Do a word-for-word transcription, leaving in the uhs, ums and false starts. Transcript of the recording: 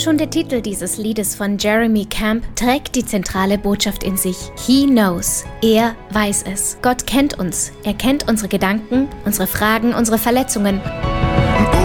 Schon der Titel dieses Liedes von Jeremy Camp trägt die zentrale Botschaft in sich. He knows. Er weiß es. Gott kennt uns. Er kennt unsere Gedanken, unsere Fragen, unsere Verletzungen.